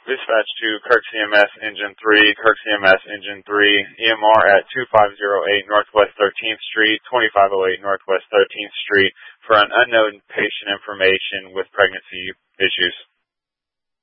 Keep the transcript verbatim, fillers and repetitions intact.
Dispatch to Kirk C M S Engine three, Kirk C M S Engine three, E M R at two five zero eight Northwest thirteenth Street, twenty-five oh eight Northwest thirteenth Street for an unknown patient information with pregnancy issues.